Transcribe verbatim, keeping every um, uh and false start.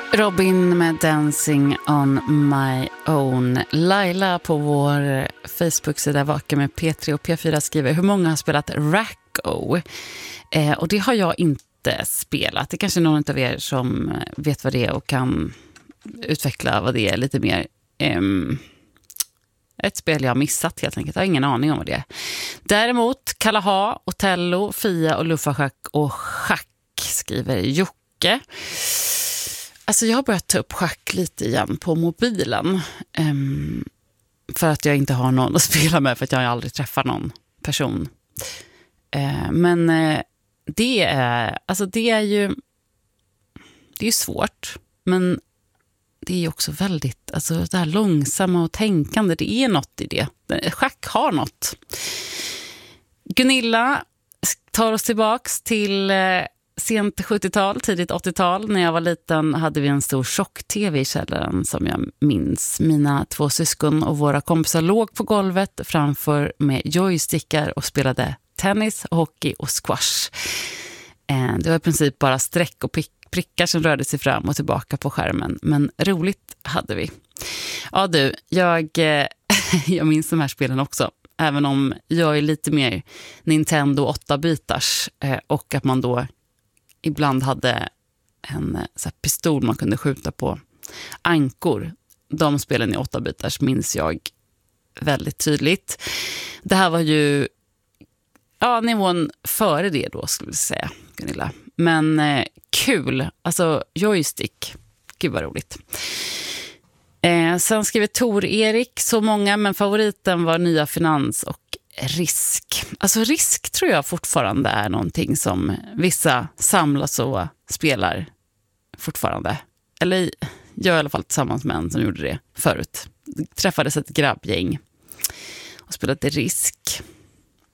Robin med Dancing on my own. Laila på vår Facebook-sida Vaka med P tre och P fyra skriver hur många har spelat Racco. Eh, och det har jag inte spelat. Det är kanske någon av er som vet vad det är och kan utveckla vad det är lite mer. Eh, ett spel jag har missat helt enkelt. Jag har ingen aning om vad det är. Däremot Kalaha, Otello, Fia och Luffarschack och Schack skriver Jocke. Alltså jag har börjat ta upp schack lite igen på mobilen. Um, för att jag inte har någon att spela med, för att jag aldrig träffar någon person. Uh, men uh, det är alltså det är ju det är ju svårt, men det är ju också väldigt, alltså det här långsamma och tänkande, det är något i det. Schack har något. Gunilla tar oss tillbaks till uh, sent sjuttiotal, tidigt åttiotal. När jag var liten hade vi en stor tjock-tv i källaren som jag minns. Mina två syskon och våra kompisar låg på golvet framför med joystickar och spelade tennis, hockey och squash. Det var i princip bara streck och prickar som rörde sig fram och tillbaka på skärmen. Men roligt hade vi. Ja du, jag, jag minns de här spelen också. Även om jag är lite mer Nintendo åtta-bitars och att man då ibland hade en så här pistol man kunde skjuta på ankor. De spelen i åtta-bitars minns jag väldigt tydligt. Det här var ju ja, nivån före det då, skulle jag säga, Gunilla. Men eh, kul, alltså joystick, gud vad roligt. Eh, sen skriver Tor-Erik, så många, men favoriten var Nya Finans och Risk. Alltså Risk tror jag fortfarande är någonting som vissa samlas och spelar fortfarande. Eller jag i alla fall tillsammans med en som gjorde det förut. Träffades ett grabbgäng och spelade Risk.